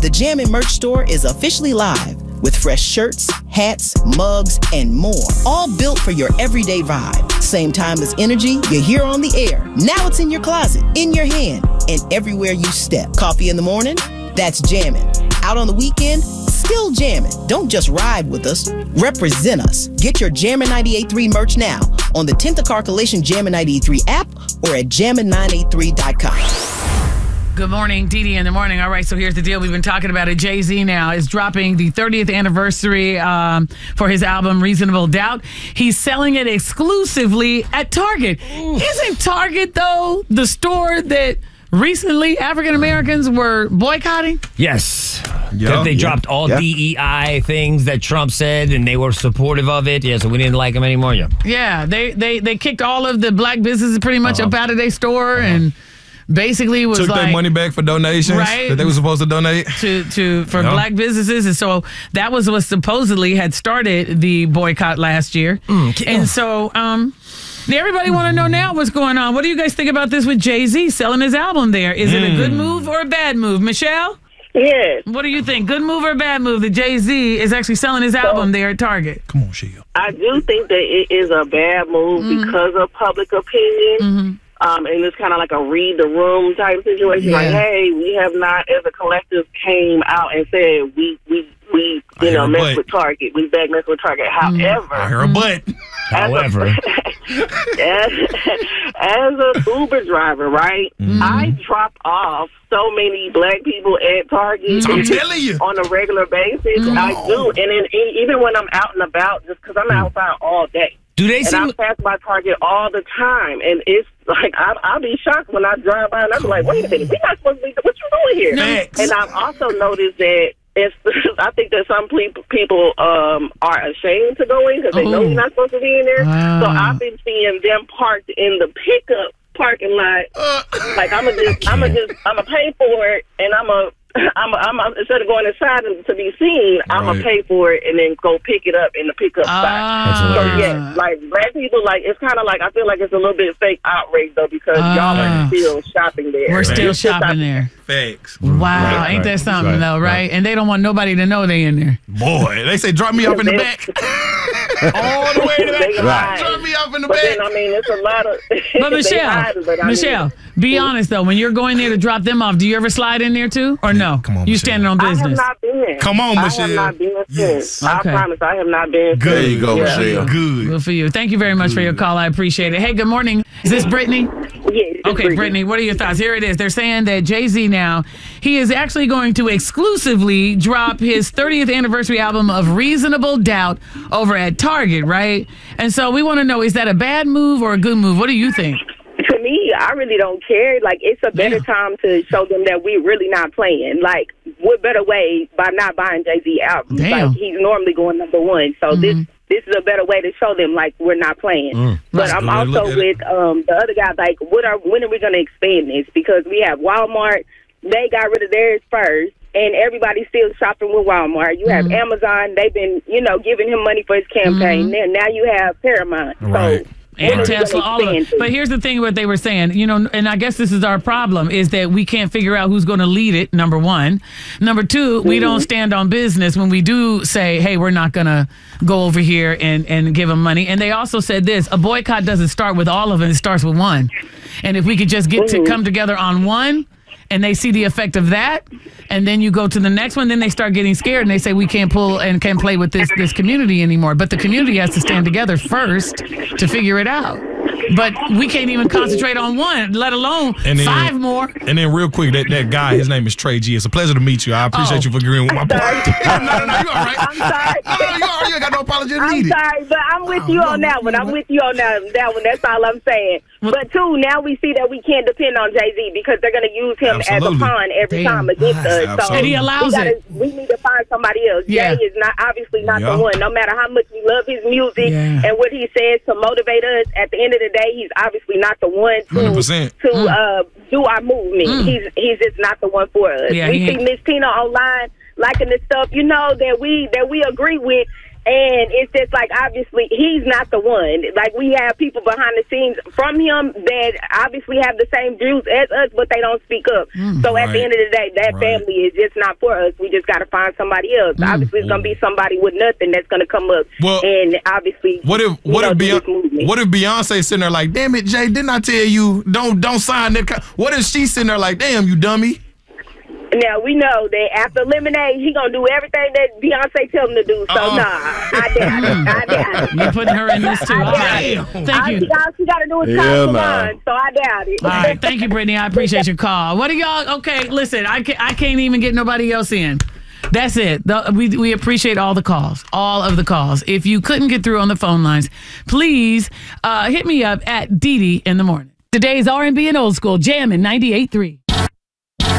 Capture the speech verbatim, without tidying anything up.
The Jammin' merch store is officially live with fresh shirts, hats, mugs, and more. All built for your everyday vibe. Same timeless energy you hear on the air. Now it's in your closet, in your hand, and everywhere you step. Coffee in the morning? That's Jammin'. Out on the weekend? Still jammin'. Don't just ride with us. Represent us. Get your Jammin' ninety-eight point three merch now on the tenth Car Coalition Jammin' ninety-eight point three app or at jammin nine eight three dot com. Good morning, Dee Dee in the morning. All right, so here's the deal. We've been talking about it. Jay-Z now is dropping the thirtieth anniversary um, for his album Reasonable Doubt. He's selling it exclusively at Target. Ooh. Isn't Target, though, the store that recently African Americans were boycotting? Yes. Yeah, they yeah, dropped all yeah. D E I things that Trump said, and they were supportive of it. Yeah, so we didn't like them anymore. Yeah, yeah they, they, they kicked all of the black businesses pretty much uh-huh. up out of their store uh-huh. and basically was took like, their money back for donations right, that they were supposed to donate to to for yeah. black businesses, and so that was what supposedly had started the boycott last year. Mm, and so um everybody want to know now what's going on. What do you guys think about this with Jay-Z selling his album there? Is mm. it a good move or a bad move, Michelle? Yes. What do you think? Good move or bad move that Jay-Z is actually selling his album so, there at Target? Come on, Sheila. I do think that it is a bad move mm. because of public opinion. Mm-hmm. Um, and it's kind of like a read the room type situation. Yeah. Like, hey, we have not, as a collective, came out and said we we we you know mess with Target. We beg mess with Target. However, I hear a but. However, as, as a Uber driver, right, mm-hmm. I drop off so many black people at Target. So I'm telling you, on a regular basis, mm-hmm. I do. And then even when I'm out and about, just because I'm outside all day. Do they and seem... I pass by Target all the time, and it's like I, I'll be shocked when I drive by, and I'm like, "Wait a minute, we not supposed to be? What you doing here?" Next. And I've also noticed that it's. I think that some people people um, are ashamed to go in because they know you're not supposed to be in there. Uh. So I've been seeing them parked in the pickup parking lot. Uh. Like I'm gonna just, I'm gonna just, I'm gonna pay for it, and I'm a. I'm, a, I'm a, instead of going inside to be seen, I'm gonna pay for it and then go pick it up in the pickup uh, spot. So yeah, like black people, like it's kind of like I feel like it's a little bit fake outrage though because uh, y'all are still shopping there. We're still shopping there. Facts. Wow, right, ain't right, that something right, though, right? right? And they don't want nobody to know they in there. Boy, they say drop me off in the back. All the way to the back. Right. Drop me off in the but back. Then, I mean, it's a lot of. But Michelle, hide, but Michelle, mean, be honest though. When you're going there to drop them off, do you ever slide in there too, or no? Come on, you Michelle. standing on business. I have not been. Come on, Michelle. I have not been yes. I okay. promise, I have not been. Good. There you go, yeah. Michelle. Good. Good for you. Thank you very much good. for your call. I appreciate it. Hey, good morning. Is this Brittany? Yes. Okay, Brittany. Brittany, what are your thoughts? Here it is. They're saying that Jay-Z now, he is actually going to exclusively drop his thirtieth anniversary album of Reasonable Doubt over at Target, right? And so we want to know, is that a bad move or a good move? What do you think? To me, I really don't care. Like, it's a better yeah. time to show them that we're really not playing. Like, what better way by not buying Jay-Z albums? Damn. Like, he's normally going number one. So mm-hmm. this this is a better way to show them, like, we're not playing. Mm. But I'm also with um, the other guy, like, what are when are we going to expand this? Because we have Walmart. They got rid of theirs first. And everybody's still shopping with Walmart. You have mm-hmm. Amazon. They've been, you know, giving him money for his campaign. Mm-hmm. Now you have Paramount. Right. So and Tesla, all of it. But here's the thing what they were saying, you know, and I guess this is our problem, is that we can't figure out who's going to lead it, number one. Number two, mm-hmm. we don't stand on business when we do say, hey, we're not going to go over here and, and give them money. And they also said this, a boycott doesn't start with all of it, it starts with one. And if we could just get mm-hmm. to come together on one, and they see the effect of that, and then you go to the next one, then they start getting scared, and they say we can't pull and can't play with this this community anymore. But the community has to stand together first to figure it out. But we can't even concentrate on one, let alone and then, five more. And then real quick, that, that guy, his name is Trey G. It's a pleasure to meet you. I appreciate oh. you for agreeing with my point. no, no, no, you all right. I'm sorry. No, no, you all right. You ain't got no apology I'm needed. sorry, but I'm with oh, you on that one. I'm with you on that, that one. That's all I'm saying. But, two, now we see that we can't depend on Jay-Z because they're going to use him Absolutely. as a pawn every Damn. time against us. Absolutely. So and he allows we gotta, it. We need to find somebody else. Yeah. Jay is not obviously not yeah. the one. No matter how much we love his music yeah. and what he says to motivate us, at the end of the day, he's obviously not the one to, one hundred percent. to mm. uh, do our movement. Mm. He's he's just not the one for us. Yeah, we he see Miss Tina online liking the stuff, you know, that we that we agree with. And it's just like, obviously, he's not the one. Like, we have people behind the scenes from him that obviously have the same views as us, but they don't speak up. Mm, so right. at the end of the day, that right. family is just not for us. We just got to find somebody else. Mm, obviously, it's going to be somebody with nothing that's going to come up. Well, and obviously, what if what know, if Beyonce, what if Beyonce sitting there like, damn it, Jay, didn't I tell you don't don't sign that? Co-? What if she's sitting there like, damn, you dummy? Now, we know that after Lemonade, he going to do everything that Beyonce tell him to do. So, uh-oh. nah, I doubt it. I doubt it. You're putting her in this, too. All right. Thank all you. All she got to do is yeah, call the line, so I doubt it. All right. Thank you, Brittany. I appreciate your call. What are y'all? Okay, listen, I can't, I can't even get nobody else in. That's it. The, we, we appreciate all the calls, all of the calls. If you couldn't get through on the phone lines, please uh, hit me up at Dee Dee in the morning. Today's R and B and Old School, Jammin' ninety-eight point three.